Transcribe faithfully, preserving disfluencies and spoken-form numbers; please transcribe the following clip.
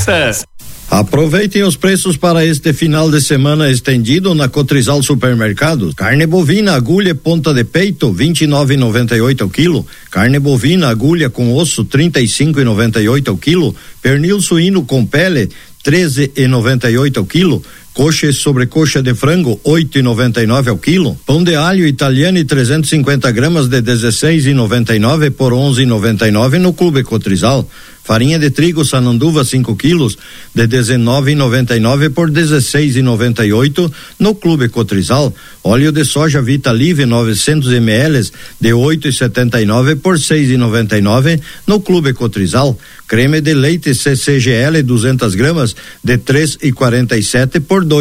Peças. Aproveitem os preços para este final de semana estendido na Cotrizal Supermercados. Carne bovina, agulha ponta de peito, vinte e nove e noventa e oito ao quilo. Carne bovina, agulha com osso, trinta e cinco e noventa e oito ao quilo. Pernil suíno com pele, treze e noventa e oito ao quilo. Coxa e sobrecoxa de frango, oito e noventa e nove ao quilo. Pão de alho italiano, trezentos e cinquenta gramas de dezesseis e noventa e nove por onze e noventa e nove no Clube Cotrizal. Farinha de trigo Sananduva cinco quilos de dezenove e noventa e nove por dezesseis e noventa e oito no Clube Cotrizal. Óleo de soja Vita Live novecentos mililitros de oito e setenta e nove por seis e noventa e nove no Clube Cotrizal. Creme de leite C C G L duzentas gramas de três e quarenta e sete por dois